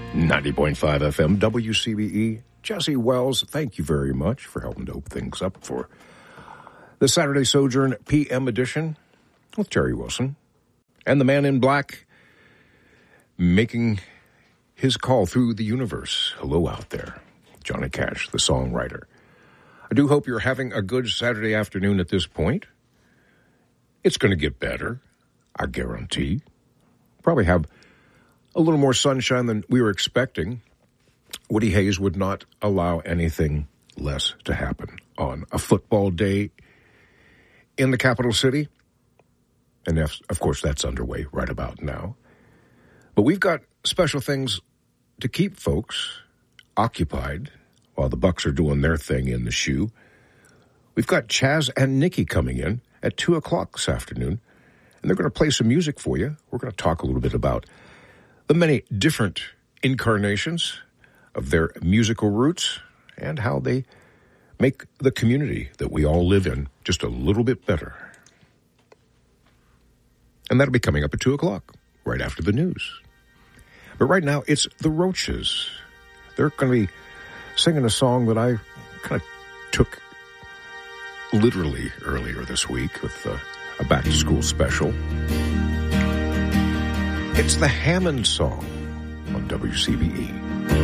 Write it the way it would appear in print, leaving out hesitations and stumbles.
90.5 FM, WCBE. Jesse Wells, thank you very much for helping to open things up for the Saturday Sojourn PM edition with Terry Wilson. And the man in black making his call through the universe. Hello out there, Johnny Cash, the songwriter. I do hope you're having a good Saturday afternoon at this point. It's going to get better, I guarantee. Probably have a little more sunshine than we were expecting. Woody Hayes would not allow anything less to happen on a football day in the capital city. And of course, that's underway right about now. But we've got special things to keep folks occupied while the Bucks are doing their thing in the shoe. We've got Chaz and Nikki coming in at 2 o'clock this afternoon, and they're going to play some music for you. We're going to talk a little bit about the many different incarnations of their musical roots and how they make the community that we all live in just a little bit better. And that'll be coming up at 2 o'clock, right after the news. But right now, it's the Roaches. They're going to be singing a song that I kind of took literally earlier this week with a back-to-school special. It's the Hammond Song on WCBE.